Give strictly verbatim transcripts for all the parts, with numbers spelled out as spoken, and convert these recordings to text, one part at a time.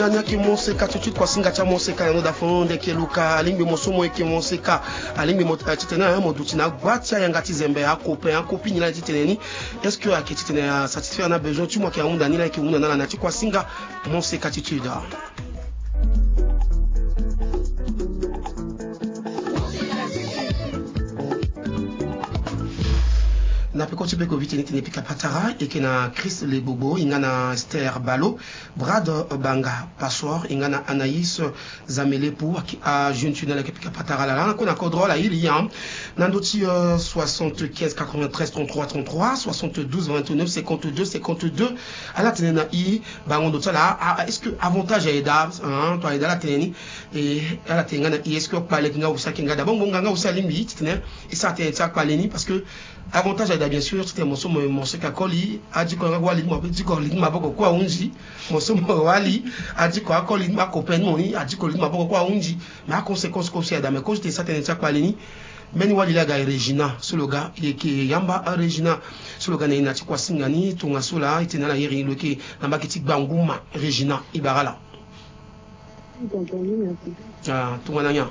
nanya ki monseka tout de suite kwa singa cha monseka no da fonde ki luka alingi mosomo e ki monseka alingi mo titena mo dutina gwatia yanga tizembe ya copain ya copine la titeneni est-ce que akiti tena satisfaire na besoin tu moi ki amunda ni la ki munda na na kwa singa monseka attitude. Na pe kotibe ko vitini tini pika patara et que na Chris le bobo ingana Esther Balo Brad Banga Password ingana Anaïs Zamele pour a jeune tunnel ke pika patara la la ko na kodro la il y a nandoti soixante-quinze quatre-vingt-treize trente-trois trente-trois soixante-douze vingt-neuf cinquante-deux cinquante-deux à la tenena i bangondo là est-ce que avantage aida hein toi aida la teneni et à la tenena est-ce que parler nga ou ça kinga d'abord nganga ou ça limbi tene et ça te ça parler parce que avantage aida bien sûr c'était mon somo mon sekakoli a dit ko wali mo dit ko li ma boko kwa unji mon somo wali a dit ko akoli ma copain moni a dit ko li ma boko kwa unji mais à conséquence comme si aida mais quand j'étais ça te ça parler meni wali la ga Regina sur le gars et qui yamba Regina sur le gars na ti kwa singani tunga sula itina la yiri loke na bakiti banguma Regina ibarala ah tunga nanya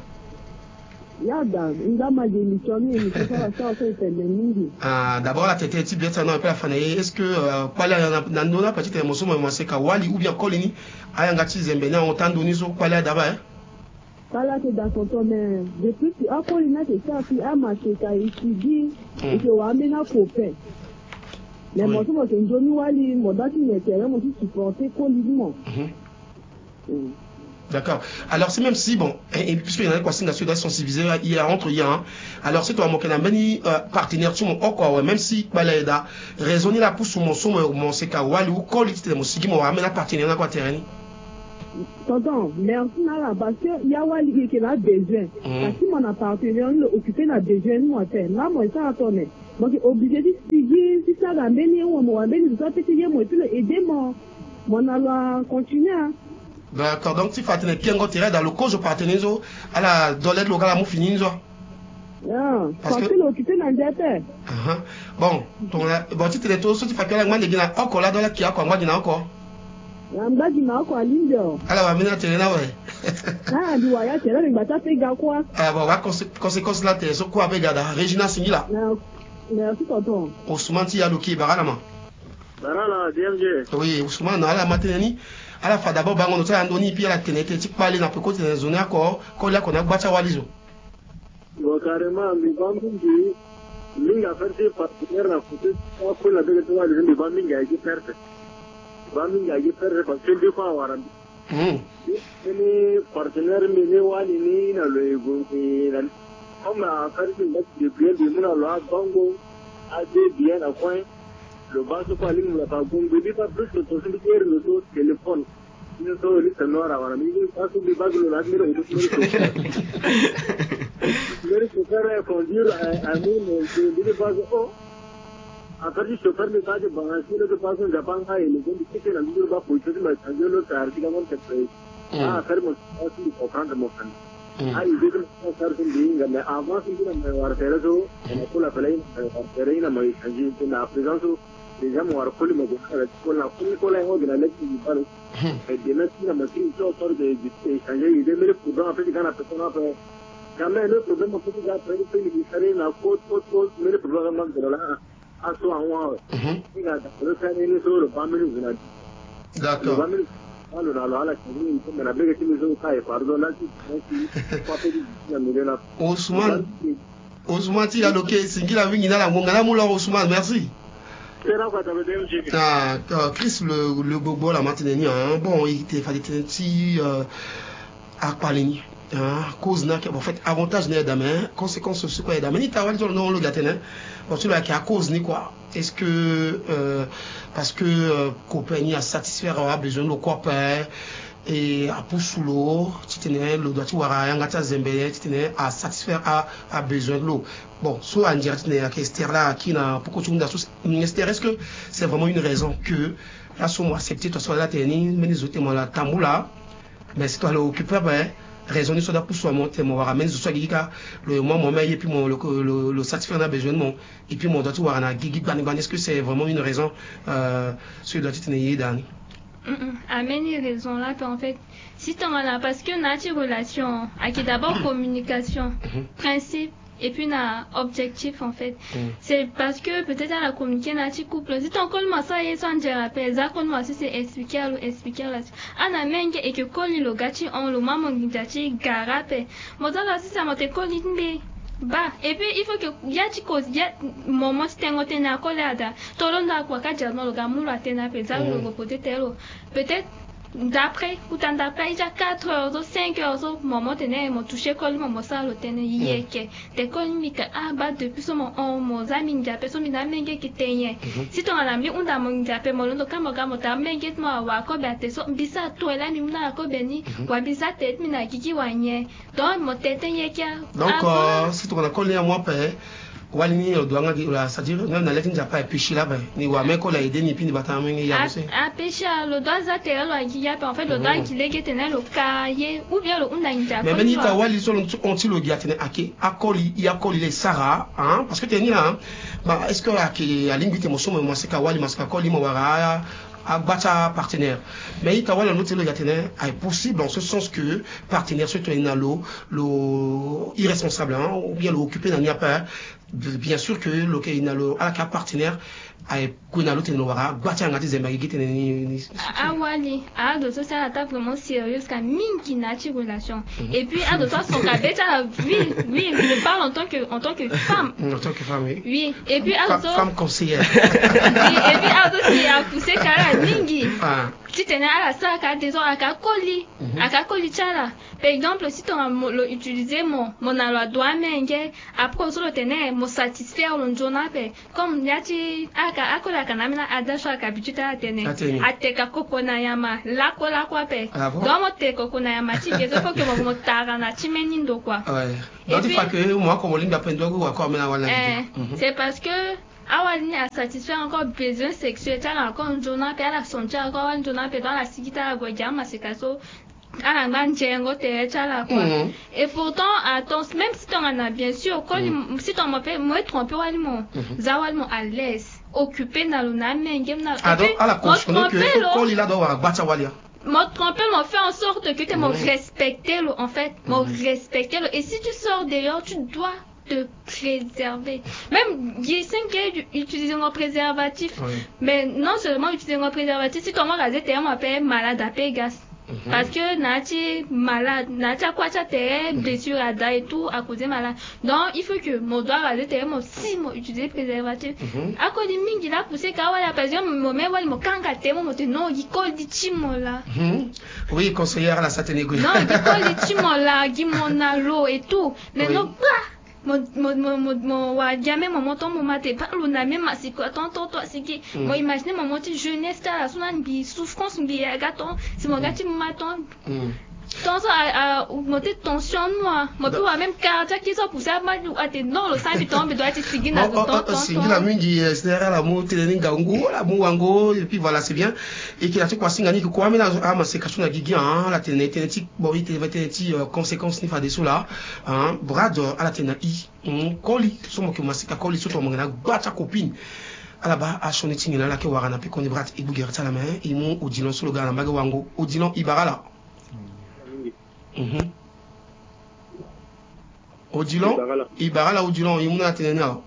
Yada, ndama démissionné, il faut faire ça, c'est le Ah, d'abord la tête est bien ça non pas la est-ce que quoi là na nona petite émotion moi c'est ka wali ou bien kolini ayanga ti zembena on t'a donné so quoi là d'abord hein Kala te dans son mais depuis que akolina te ça puis a marché ka ici et que wa mena copain. Mais moi moi c'est Johnny Wali, moi dati ne terrain moi supporter kolini. Mhm. D'accord. Alors c'est même si bon et puisque il y en a quoi singa sur sensibiliser il y a entre il y a hein. Alors c'est toi mon kana mani partenaire tu mon quoi même si balaida raisonner la pousse mon son mon c'est ka wali ou qualité mon sigi mon amena partenaire na quoi terrain. Tonton, merci nala parce que il y a wali qui a besoin. Parce que mon partenaire le occuper na besoin moi faire. Là moi ça attendait. Donc obligé de seguir si ça va mener ou moi mener ça peut être moi puis aider mon mon alors continuer. D'accord, donc si fatine kiengo tirer dans le cause au partenaire à la dolette locale à mon fini zo. Ah, parce que l'occupé n'a pas fait. Ah bon, ton bon tu te les tous tu fais que la demande de encore là dans la qui a quoi moi dina encore. La mba dina encore lindo. Alors va venir tirer là ouais. Ah, du waya tirer le bata fait ga quoi. Ah bon, va conséquence là t'es so quoi avec gada Regina Singila. Merci tonton. Ousmane ti ya loki baralama. Barala D M G. Oui, Ousmane na la matinani. À la fin d'abord bango nota andoni puis la tenete ti parler na peko te zone encore ko la kona gbacha walizo. Bon carrément mi bambingi linga faire partenaire na côté ko la de toi le bambingi a été perte. Bambingi a été perte parce que des fois waran. Hum. Ni partenaire mi ne wali ni na le ego ni na comme a faire de bien de mon la bango a bien à point. Le bas de quoi ligne la bagong bébé pas plus le ton sur le dos téléphone il so li sonora wana mi pas sur le bas de la mire au mere se faire conduire à mine de bas oh après du chauffeur de cas de banque le pas en Japon a il est que la mire ba pour que ma changer le car qui comment te fait ah faire mon aussi comprendre mon fan ah il dit que ça c'est bien mais avant si tu me voir faire ça on peut la faire faire une mais changer la présence déjà moi recoli me ko la ko la ho gina lekki di balo e de na tina ma tin so so de di changer ide mere pour dans après quand la personne a fait jamais le problème pour que ça prenne puis di sare na ko ko ko mere problème man de la a so an wa il a le faire ni so le pas menu gina d'accord allora allora la chini me la bega ti so kai pardon là ti pas fait di me la Ousmane Ousmane ti aloké singila wingi na la ngala mu la Ousmane merci. Ah, Chris le le bobo la matinée hein bon il était fallait ti à parler hein cause na en fait avantage n'est d'amain conséquence sur quoi d'amain ni tawal sur non le gatene bon tu là qui a cause ni quoi est-ce que euh, parce que euh, compagnie a satisfaire a besoin de quoi père et à poussulo tu tenais le doit tu wara yanga ta zembele tu tenais à satisfaire à a besoin de l'eau bon soit en direct n'est que Esther là qui n'a pourquoi tu m'as sous Esther est-ce que c'est vraiment une raison que là sur moi accepter toi soit là tenir mais les autres moi là tamboula mais c'est toi l'occupeur ben raisonner sur la pousse soit monter moi ramène ce soit gika le moi moi et puis mon le le, le satisfaire a besoin de mon et puis mon doit tu wara na gigi ban ban est-ce que c'est vraiment une raison euh sur doit tu tenir dans Amène raison là, en fait, si tu en as, parce que notre relation, qui d'abord communication, principe, et puis na objectif en fait. Mm. C'est parce que peut-être à la communiquer notre couple, si ton col ça y est sans dire rappel, ça qu'on moi c'est expliquer ou expliquer là. Ana mengue et que col le gâti on le maman gâti garape. Moi là si ça m'a te col n'be. Bah, et puis il faut que yati cause yat moment stengo tena colada. Tolonda kwa kaja no le gamu la tena pesa le repoter telo. Peut-être d'après, ou t'en d'après, il y a quatre heures, cinq heures, maman tenait, mon touché col, maman ça, le tenait, yé, que, des cols, mika, ah, bah, depuis ce moment, on, mon ami, n'japé, son mina, mengue, qui tenait. Si ton ami, on a mon n'japé, mon londo, kama, kama, ta, mengue, moi, wa, ko, bah, te, so, bisa, toi, là, mi, mna, ko, beni, wa, bisa, tête, mina, kiki, wa, nye. Donc, mon tête, yé, kia. Donc, euh, si ton a collé à moi, père, walini doanga la c'est-à-dire même na lekin japa pêcher là ben ni wa meko la aider ni pini batama ngi ya bose a pêcher le doigt za te lo qui ya en fait le doigt qui lege tenait le cahier ou bien le unda nja mais meni ta wali so on ti lo gia tenait ake akoli ya koli les Sarah hein parce que teni là bah est-ce que ake a lingi te moso mo masika wali masika koli mo wara à battre partenaire mais il t'a voilà notre partenaire est possible en ce sens que partenaire surtout un allo le irresponsable hein, ou bien l'occupé n'en y a pas bien sûr que le qu'il a un partenaire ay kuna lote no wara gwacha ngati zemba gite ni awali a de ça la table vraiment sérieux ka mingi nati relation et puis à de toi son cabeta oui oui je parle en tant que en tant que femme en tant que femme oui oui et puis à de femme conseillère oui et puis à de si a poussé kala mingi si tu à la sac à des à ka colis à ka colis chala par exemple si tu as utilisé mon mon aloi doigt menge après on le tenait me satisfaire le journal comme yati aka akola kanamina adasha kabituta atene ateka kokona yama lako lako ape domo te kokona yama ti gezo ko ke mo tara na chimeni ndo kwa ouais donc il faut que moi comme linga pendo ko encore mena wala c'est parce que awali a satisfaire encore besoin sexuel tala encore un journal pe ala sonja encore un journal pe dans la sikita go jama sekaso ah man jengo te chala quoi et pourtant attends même si tu en as bien sûr quand si tu m'appelles moi tromper wali mon zawal mon à l'aise occupé dans le namenge na ah donc à la cause que quand il a doit battre walia mon tromper m'a fait en sorte que tu m'as respecté le en fait m'a respecté le et si tu sors dehors tu dois te préserver même il cinq utiliser un préservatif mais non seulement utiliser un préservatif si comment raser t'es m'appelle malade à Pégas Mm-hmm. Parce que nati malade, nati à quoi ça t'es blessure à da et tout à cause de malade. Donc il faut que mon doigt raser t'es moi si moi utiliser préservatif. À cause de mingi là poussé quand la personne mon mais moi mon kanga t'es moi non il colle dit chimo là. Oui conseillère la saténégo. Non il colle dit chimo là, qui mon alo et tout. Mais non pas. Mon mon mon mon wa jamais mon montant mon maté pas le na même c'est quoi tant tant toi c'est qui moi imaginer mon monté jeunesse là son bi souffrance bi gâton c'est mon gâteau mon matin tant ça à monter tension moi moi puis même cardiaque qui ça pousser à mal à te non le sang tombe doit être signé dans ton temps signé la mingi c'est la monte ni ngango la muango et puis voilà c'est bien et qui a tout quoi singani que quoi mais là ah c'est caché na gigi hein la ténétique bon il va être conséquences ni fa dessous là hein brad à la ténétique koli somo que masika koli surtout mon na batcha copine alaba a son etingi na la ke warana pe koni brat ibuger tala main imu odilon solo gana maga wango odilon ibarala mhm odilon ibarala odilon imuna tenena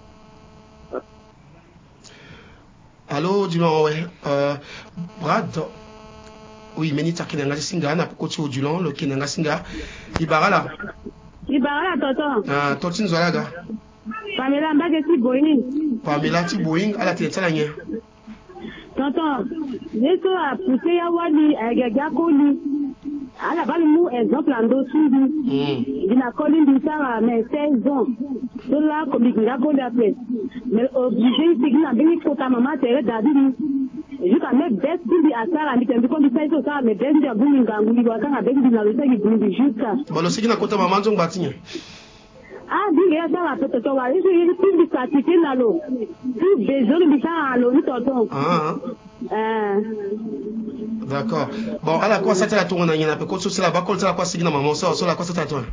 allo odilon ouais euh brad oui meni takina ngati singa na pokoti odilon le kinanga singa ibarala ibarala toto ah totin zolaga Pamela mbage ti boing. Pamela ti boing ala te tsala nye. Tonton, yeso a poussé ya wali agega koli. Ala bali mu exemple ando sudu. Mm. Dina koli ndisara mais seize ans. Donc là comme il a koli après. Mais obligé c'est na bini kota mama tere dadini. Jusqu'à mettre best bi asara mi tembi comme ça ça ça mais best ya buni nganguli wa kanga best na lo sagi buni jusqu'à. Bolo sigi na kota mama nzong batinya. Ah, dis que ça va peut-être on va essayer de plus de pratiquer là l'eau. Plus besoin de ça à l'eau tonton. Ah. Euh. D'accord. Bon, ala quoi ça t'a tourné na nyana pe ko so la ba ko t'a quoi signa maman so so la quoi ça t'a tourné.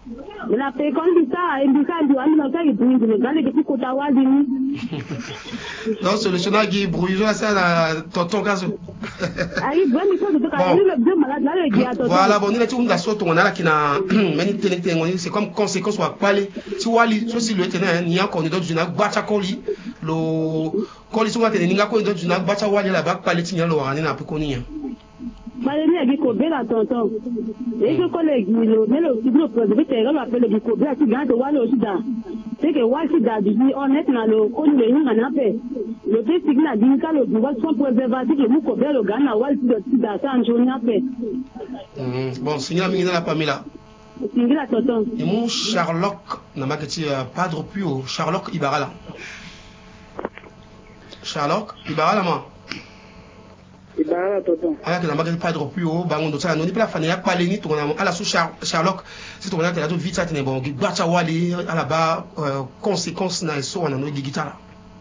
La pe kon di ça, et di ça di wani na ka di buni dans les petits kota wadi ni. Donc, solutionner qui brouille, ça, la tonton Gazo. Voilà, bon, on a tout la sorte, on a là qui n'a, c'est comme conséquence, on va parler. Tu vois, si le tenant, il y a encore une autre, je n'ai pas de colis, le colis, on va tenir, il y a encore une autre, je n'ai pas de colis, la bague, parler, il y a l'oran, il n'a pas connu. Malgré les gicobés, la tonton. Et je collègue, mais le studio président, on appelle le gicobé, qui gagne de Wall aussi dans. C'est que Wall aussi dans, dit honnête, dans le connu, il y a un appel. Le petit signe a dit que le pouvoir soit préservatif, le gicobé, le gagne à Wall aussi dans, ça en journée appel. Bon, signe la mine, la Pamela. Signe la tonton. Et mon Sherlock, n'a pas que Padre Pio, Sherlock Ibarala. Sherlock Ibarala, moi. Ala kena magari padre pio bango ndo tsana noni pela fane ya paleni to na ala su Sherlock si to na tela to vita tene bon gi bacha wali ala ba conséquence na so wana no gigitala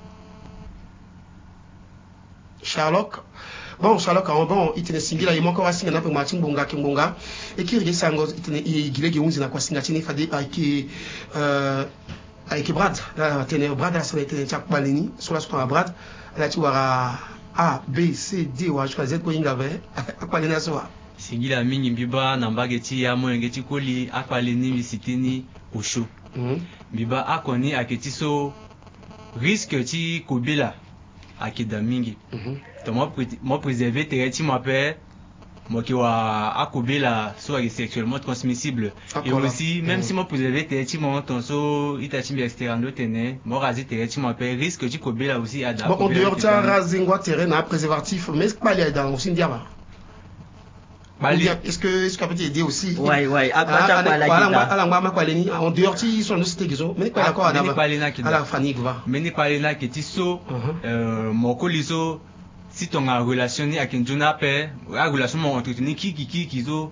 Sherlock bon Sherlock en bon itene singila yimo ko wasinga na pe machi mbonga kimbonga e ki rige sango itene igile ge unzi na kwa singa tene fade pa ki euh avec Brad la tene Brad la so itene chak paleni so la so Brad la ti wara A, B, C, D, ou jusqu'à Z, quoi, il y avait, à quoi les nations. Singi la mingi biba, nambageti ya mo ngeti koli, akwaleni misitini ushu. Biba akoni aketi so risque ti kobila akida mingi. To mo mo préserver tereti mo père moi qui wa akobila soit sexuellement transmissible et aussi même si moi préserver tereti mo ton so itachi bi externe tene mo razi tereti mo père risque ti kobila aussi ada. Bon on dehors ta razi ngwa terrain na préservatif mais pas aller dans aussi ndiaba. Est-ce que est-ce qu'on peut aider aussi? Ouais ouais, à pas ta la voilà ala ngwa ma kwaleni on dehors ti so no site gizo mais pas d'accord ada. Ala fani gwa. Mais ni kwalena ke ti so euh mon koliso si ton relationné avec une jeune paix, la relation mon entretenu qui qui qui qui zo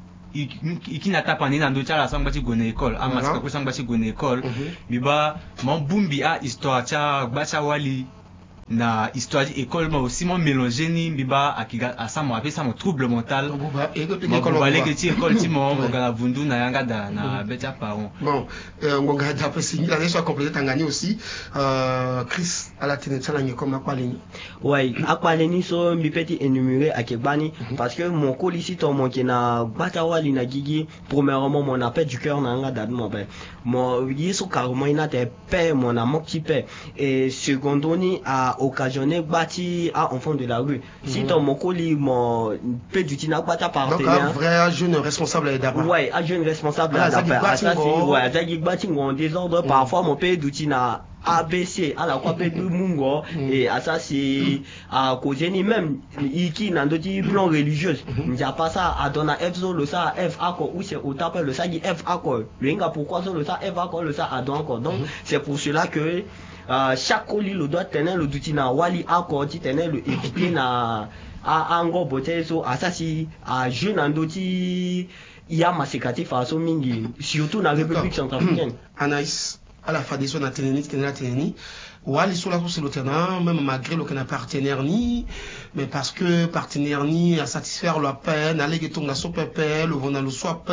qui n'a pas parlé dans d'autres la samba ti gone école, a masaka ko samba ti gone école, biba mon bumbi a histoire cha bacha wali na histoire école mais aussi mon mélanger ni biba akiga asa mo appelle ça mon trouble mental école balé que ti école ti mo ngala vundu na yanga da na betia parent bon ngonga d'après signer la soit compléter tangani aussi euh Chris à la tene tsala ngi comme akwaleni ouais akwaleni so mi petit énumérer akebani parce que mon colisi to mon kena batawali na gigi premièrement mon appel du cœur na nga da mon ben mon yeso carrément ina te père mon amour qui père et secondoni a occasionné bâti à enfant de la rue. Mm-hmm. Si ton mokoli mon peu du tina bata partenaire. Donc un vrai jeune responsable d'abord. Ouais, un jeune responsable d'abord. Ah ça c'est ouais, zagi bâti en désordre parfois mon peu du tina A B C à la quoi peu de mungo et à ça c'est à cause ni même iki nando di plan religieux. Il y a pas ça à donna F zo le ça F A quoi ou c'est au tape le ça dit F A quoi. Le nga pourquoi ça le ça F A quoi le ça à don encore. Donc c'est pour cela que Uh, chaque colis le doit tenir le douti na wali encore ti tenir le éviter na a ango bote so asasi a jeune andoti ya masikatif façon mingi surtout na République centrafricaine. Anaïs à la fin des zones à tenir tenir à tenir wali sur la sur le terrain même malgré le qu'on partenaire ni mais parce que partenaire ni à satisfaire la peine aller que ton la sopepel le vona le soit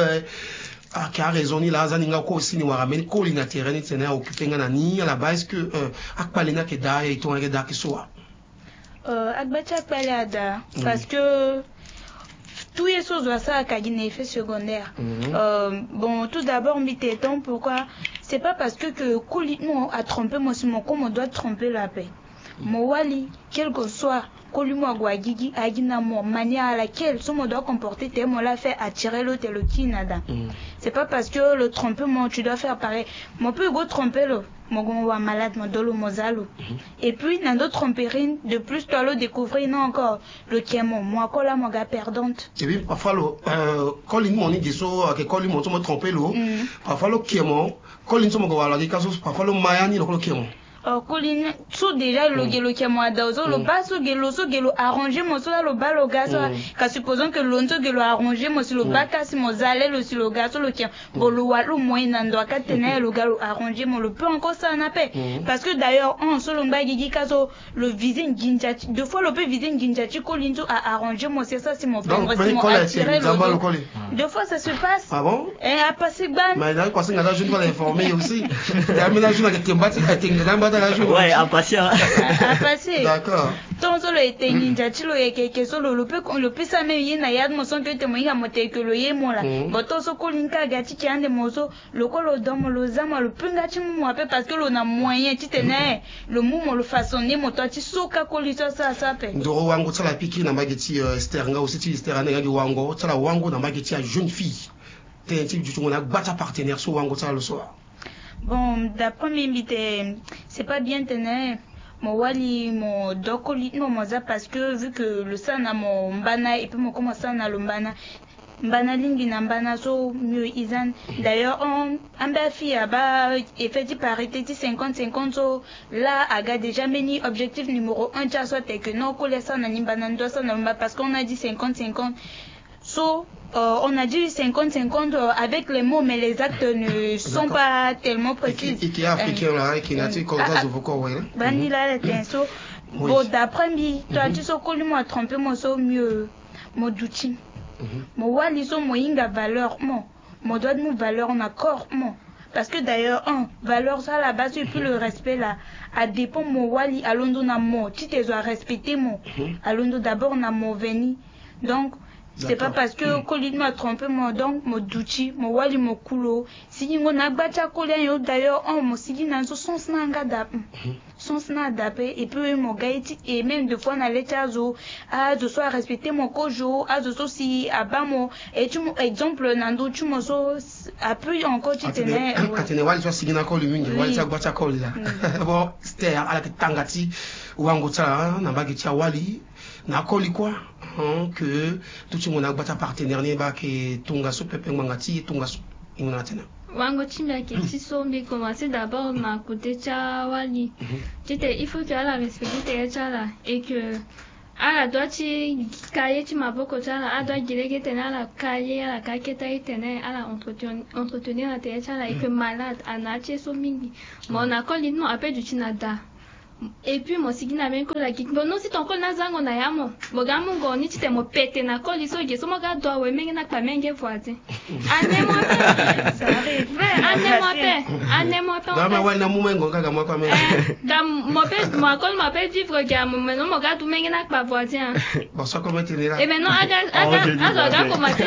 ah qui a raison ni la zaninga ko aussi ni warameni ko li na terrain ni tena occuper ngana ni à la base que euh akpalena ke da et ton da ke soa euh akbacha akpalada parce que tout les choses doit ça a un effet secondaire. Mm-hmm. euh, bon tout d'abord mitéton pourquoi c'est pas parce que que Koli nous a trompé moi mon comme on doit tromper la paix. Mon wali quel que soit Kolimo Guagigi agina mo manière à laquelle ce mot doit comporter tes mots l'a fait attirer l'autre et le kinada. Mm. C'est pas parce que le trompement tu dois faire pareil. Mon peut go tromper le mon gon malade mon dolo mozalo. Et puis dans d'autres tromperines de plus toi le découvrir non encore le kémon moi cola mon gars perdante. Et puis parfois le euh Kolimo on dit so que Kolimo tu me tromper le parfois le kémon Kolimo tu me go wala di kaso parfois le mayani le kémon. Oh, Colin, tout déjà le gelo qui a moi d'ozo, le bas so gelo so gelo arrangé mon so le bas le gaz, car supposons que l'onto gelo arrangé mon si le bas casse mon zalé le si le gaz le qui bon le walou moins n'en doit qu'à tenir le galo arrangé mon le peut encore ça n'a pas parce que d'ailleurs en solo bas gigi caso le visine ginjati deux fois le peut visine ginjati Colin tout a arrangé mon c'est ça c'est mon père c'est mon attiré le Deux fois ça se passe. Ah bon? Et à passer ban. Mais là, quoi, c'est que je dois l'informer aussi. Il a ménagé dans quelqu'un battu, il a été dans la journée. Ouais, à passer. À passer. D'accord. Tant que le été ninja, tu le quelque chose, le peut, le peut ça mais il n'a yad mon son que te moyen monter que le yé mon là. Bon, tant que colinka gati qui a des mozo, le col au dom, le zama, le punga tu m'as fait parce que l'on a moyen, tu tenais, le mouvement le façonner, mon toi, tu soka colisa ça, ça fait. Ndoro wango tsala piki na mageti Esther nga aussi ti Esther na ngi wango tsala wango na mageti à jeune fille. T'es un type du tout on a battu partenaire sur wango tsala le soir. Bon, d'après mes c'est pas bien tenir. Mon wali, mon dokoli, non, mon za parce que vu que le sang a mon mbana et puis mon comment ça na le mbana. Mbana lingi na mbana so mieux izan. D'ailleurs, on, un belle fille a bas, effet parité cinquante cinquante so, là, aga déjà meni objectif numéro un, tcha soit que non, coller ça na ni mbana, doit ça na mbana parce qu'on a dit cinquante cinquante. So, euh, on a dit cinquante cinquante euh, avec les mots, mais les actes ne sont pas tellement précis. Et qui est africain là, qui n'a pas comme ça, je vous crois, hein. Bani là, les so, bon, d'après mi, toi, tu sais, qu'on m'a trompé, moi, so mieux, mon douti. Mon wali, so, mon inga valeur, mon, mon doigt de mon valeur en accord, mon. Parce que d'ailleurs, un, valeur, ça, à la base, et puis le respect, là, à dépend, mon wali, à l'ondo, na mon, tu te dois respecter, mon, à l'ondo, d'abord, na mon veni. Donc, c'est pas parce que Colin m'a trompé moi donc mon douchi mon wali mon kulo si on a battu Colin yo d'ailleurs on mo sigi na so sens na ngada sens na dapé et puis mon gaiti et même deux fois na letazo a de soit respecter mon kojo a de so si abamo et tu exemple nando tu mo so appuie encore tu tenais atene wali so sigi na ko lumingi wali sa battu ko là bon c'était à la tangati wango tsala na bagiti wali na koli quoi hein, que tout le monde a battu partenaire ne ba que tunga so pepe ngati tunga so ingona tena wango chimba ke tiso mbi commencer d'abord na côté cha wali tete il faut que la respecter cha là et que ala doit ti kaye ti maboko cha là a doit girege tena la kaye la kaketa tena ala entretenir entretenir la tete cha là et que malade anache so mingi mon akoli non appelle du chinada. Et puis mon sigina même que la kik bon non si ton col na zango na yamo boga mungo ni tite mo pete na col iso ge so mo ga do we mengi na pa menge voisin ane mo pe ça arrive ane mo pe ane mo pe da ma wali na mu mengo ga mo kwa me da mo pe mo col ma pe vivre ga mo non mo ga du mengi na pa voisin bon ça comment tenir là et maintenant aga aga aga ga commencer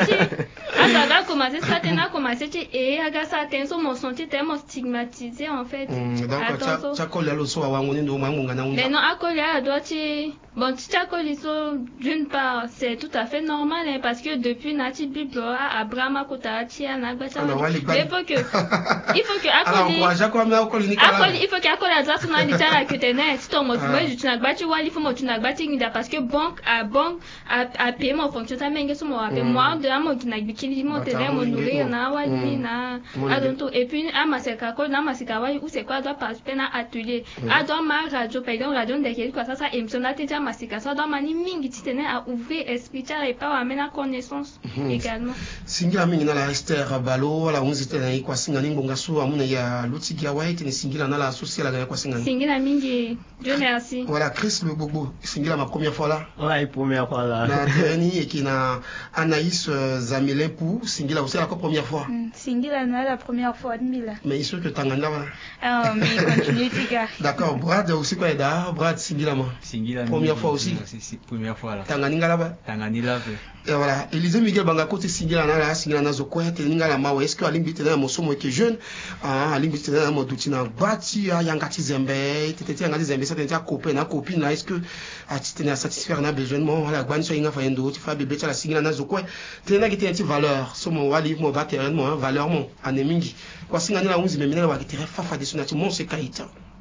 aga ga commencer ça tena commencer et aga ça ten so mon senti tellement stigmatisé en fait donc ça ça col là le soir wango ni mais non, à Colia, à Doiti, bon, Tcha Coliso, d'une part, c'est tout à fait normal, hein, parce que depuis Nati Bibloa, Abraham Kota, Tia, Nagbata, il faut que, il faut que, à Coli, il faut qu'à Coli, à Zasuna, l'Itala, que t'es né, si ton mot, moi, je n'agbati, ou il faut que tu n'agbati, parce que banque, à banque, à payer mon fonction, ça m'engue sur moi, moi, de la mot qui n'a bikini, mon terrain, mon nourrir, na, wali, na, à donto, et puis, à Maseka, Col, na, Maseka, wali, ou c'est quoi, doit participer à atelier, à doit radio par exemple radio ndeke quoi ça ça émission na teja masika ça dans mani mingi titene à ouvrir esprit et pas amener connaissance également singila mingi na la Esther Balo la onze tena kwa singa ningonga so amuna ya lutigia white ni singila na la associé la kwa singa singila mingi Dieu merci voilà Chris le bobo singila ma première fois là ouais première fois là na dernier et qui na Anaïs Zamelin pour singila aussi la première fois singila na la première fois mila mais il sûr que tanganda va ah mais continue tika d'accord Brad aussi quoi da Brad singila ma singila première fois aussi première fois là tanganinga là-bas tanganila et voilà Élisée Miguel banga côté singila na la singila na zokwa teninga la mawe est-ce que alimbite na mosomo que jeune ah alimbite na moduti na bati ya yangati zembe tete yangati zembe ça tente copain na copine là est-ce que a tene satisfaire na besoin mo ala gbani so inga fa yendo tu fa bébé la singila na zokwa tena ki tente valeur so mo wali mo ba terrain mo valeur mo anemingi kwa singani la unzi memina wa kitere fa fa de sonati mon se kaita